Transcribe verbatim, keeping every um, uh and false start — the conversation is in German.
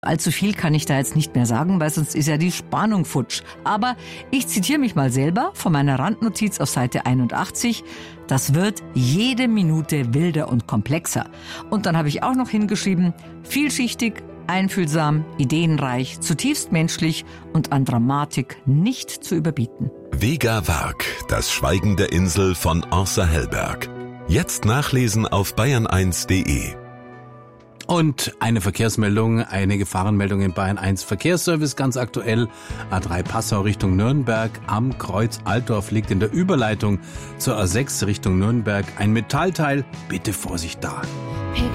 Allzu viel kann ich da jetzt nicht mehr sagen, weil sonst ist ja die Spannung futsch. Aber ich zitiere mich mal selber von meiner Randnotiz auf Seite einundachtzig. Das wird jede Minute wilder und komplexer. Und dann habe ich auch noch hingeschrieben, vielschichtig, einfühlsam, ideenreich, zutiefst menschlich und an Dramatik nicht zu überbieten. Vega Varg, das Schweigen der Insel von Åsa Hellberg. Jetzt nachlesen auf bayern eins punkt de. Und eine Verkehrsmeldung, eine Gefahrenmeldung in Bayern eins Verkehrsservice, ganz aktuell. A drei Passau Richtung Nürnberg. Am Kreuz Altdorf liegt in der Überleitung zur A sechs Richtung Nürnberg ein Metallteil. Bitte Vorsicht da.